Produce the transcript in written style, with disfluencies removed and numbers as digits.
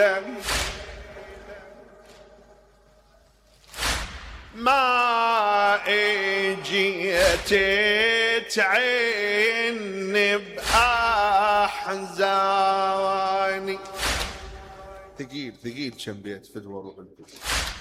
ما اجيت تعين بأحزاني. ثقيل كم بيت فدوى روح القدس.